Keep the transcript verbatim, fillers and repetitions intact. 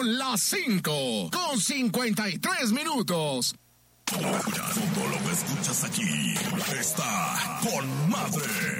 Son las cinco con cincuenta y tres minutos. Todo lo que escuchas aquí está con madre.